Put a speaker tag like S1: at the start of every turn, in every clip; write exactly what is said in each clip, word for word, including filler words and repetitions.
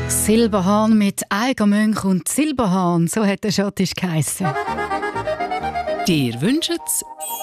S1: Silberhahn mit Eigermönch und Silberhahn, so hat der Schottisch geheissen.
S2: Dir wünschet's,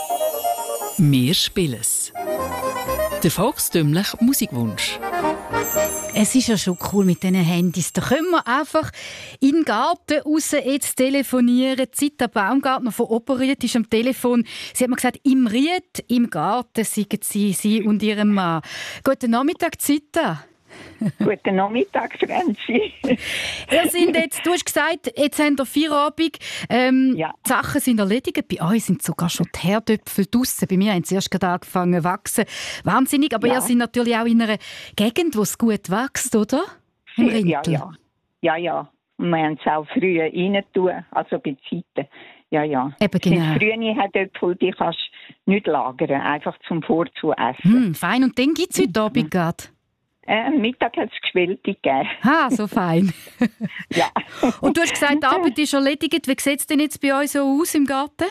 S2: wir spielen's. Der volkstümliche Musikwunsch.
S1: Es ist ja schon cool mit diesen Handys. Da können wir einfach in den Garten raus jetzt telefonieren. Zita Baumgartner von Operiert ist am Telefon. Sie hat mir gesagt, im Ried, im Garten sind sie, sie und ihrem Mann. Guten Nachmittag, Zita.
S3: Guten Nachmittag, Franzi.
S1: Ihr sind jetzt, du hast gesagt, jetzt haben wir Feierabend. Ähm,
S3: Ja.
S1: Die Sachen sind erledigt. Bei euch sind sogar schon die Herdöpfel draussen. Bei mir haben sie erst gerade angefangen zu wachsen. Wahnsinnig, aber
S3: Ja.
S1: ihr seid natürlich auch in einer Gegend, wo es gut wächst, oder? Im
S3: Ja,
S1: Rintel.
S3: ja. Ja, ja. Und wir haben es auch früh rein tun, also bei Zeiten. Ja, ja.
S1: Eben genau.
S3: Sind frühe Herdöpfel, die kannst du nicht lagern, einfach zum Vorzu essen.
S1: Hm, fein. Und dann gibt es heute
S3: Mhm.
S1: Abend gerade.
S3: Äh, am Mittag hat es Geschwellte gegeben.
S1: Ha, so fein.
S3: Ja.
S1: Und du hast gesagt, die Arbeit ist erledigt. Wie sieht es denn jetzt bei euch so aus im Garten?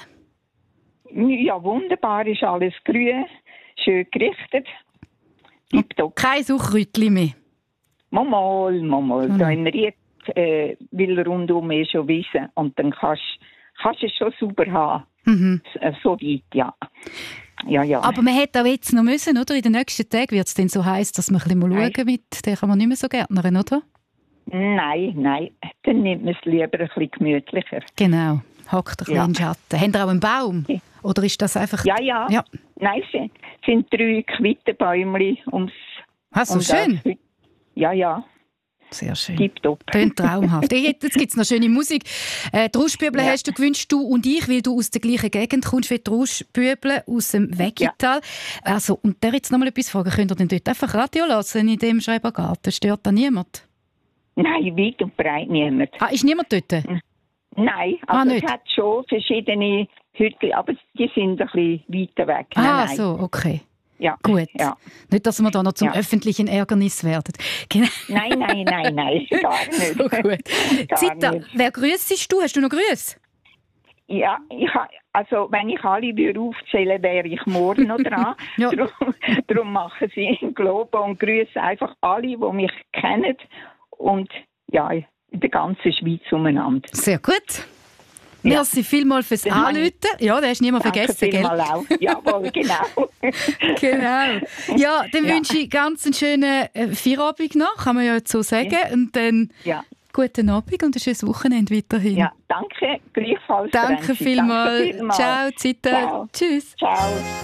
S3: Ja, wunderbar, ist alles grün, schön gerichtet. Tipptopp.
S1: Kein Suchrütli mehr.
S3: Mal, mal, mal, mal.
S1: Mhm.
S3: Da im Ried, äh, weil rundum ist schon Wiese. Und dann kannst kannst du es schon sauber haben.
S1: Mhm.
S3: So, so weit, ja. Ja, ja.
S1: Aber man hätte auch jetzt noch müssen, oder? In den nächsten Tagen wird es dann so heiß, dass man ein bisschen mal
S3: Nein.
S1: schauen mit. Den kann man nicht mehr so gärtnern, oder?
S3: Nein, nein. Dann nimmt man es lieber ein bisschen gemütlicher.
S1: Genau. Hockt ein bisschen
S3: Ja.
S1: in den Schatten. Habt ihr auch einen Baum?
S3: Ja.
S1: Oder ist das einfach...
S3: Ja, ja.
S1: Ja.
S3: Nein, es sind- sind drei Quittenbäumchen ums...
S1: Ah, so
S3: ums
S1: schön.
S3: Haus. Ja, ja.
S1: Sehr schön.
S3: Tipptopp.
S1: Tönt traumhaft. Jetzt gibt es noch schöne Musik. Äh, die Rauschbüble
S3: Ja.
S1: hast du gewünscht, du und ich, weil du aus der gleichen Gegend kommst wie die Rauschbüble aus dem Wegital. Also, und da jetzt noch mal etwas fragen. Könnt ihr denn dort einfach Radio hören in dem Schrebergarten? Stört da niemand?
S3: Nein, weit und breit niemand.
S1: Ah, ist niemand dort?
S3: Nein,
S1: Ah,
S3: also
S1: nicht?
S3: es hat schon verschiedene Hütten, aber die sind ein bisschen weiter weg. Nein,
S1: Ah,
S3: nein.
S1: so, okay.
S3: Ja.
S1: Gut.
S3: Ja.
S1: Nicht, dass wir da noch zum
S3: Ja.
S1: öffentlichen Ärgernis werden. Genau.
S3: Nein, nein, nein, nein, gar nicht.
S1: So gut.
S3: Gar
S1: Zita,
S3: nicht.
S1: wer grüssest du? Hast du noch Grüße?
S3: Ja, ich ha, also wenn ich alle würde aufzählen, wäre ich morgen noch dran.
S1: Ja.
S3: Darum, darum machen sie in Globo und grüßen einfach alle, die mich kennen und ja, in der ganzen Schweiz umeinander.
S1: Sehr gut.
S3: Ja.
S1: Merci vielmals fürs
S3: Dann habe
S1: Anrufen. Ja, das hast du niemand vergessen,
S3: Danke
S1: gell?
S3: vielmals auch. Jawohl, genau.
S1: Genau. Ja, dann
S3: Ja.
S1: wünsche ich ganz einen schönen äh, Feierabend noch, kann man ja jetzt so sagen.
S3: Ja.
S1: Und dann
S3: Ja,
S1: guten Abend und ein schönes Wochenende weiterhin.
S3: ja, danke, gleichfalls.
S1: Danke
S3: Franzi.
S1: vielmals.
S3: Danke vielmals.
S1: Ciao, Zita.
S3: Ciao.
S1: Tschüss.
S3: Ciao.